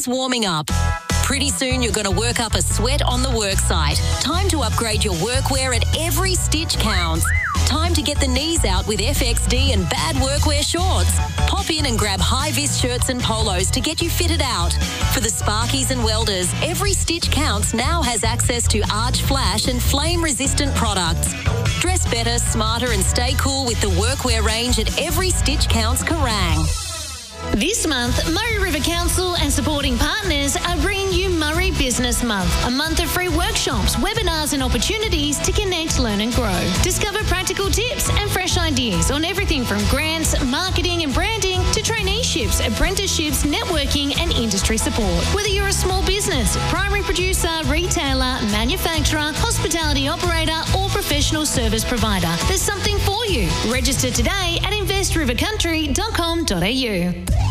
warming up. Pretty soon you're going to work up a sweat on the work site. Time to upgrade your workwear and every stitch counts. Time to get the knees out with FXD and bad workwear shorts. Pop in and grab high-vis shirts and polos to get you fitted out. For the sparkies and welders, Every Stitch Counts now has access to arch flash and flame-resistant products. Dress better, smarter and stay cool with the workwear range at Every Stitch Counts Kerrang. This month, Murray River Council and supporting partners are bringing you Murray Business Month, a month of free workshops, webinars and opportunities to connect, learn and grow. Discover practical tips and fresh ideas on everything from grants, marketing and branding to traineeships, apprenticeships, networking and industry support. Whether you're a small business, primary producer, retailer, manufacturer, hospitality operator or professional service provider, there's something for you. Register today at investrivercountry.com.au.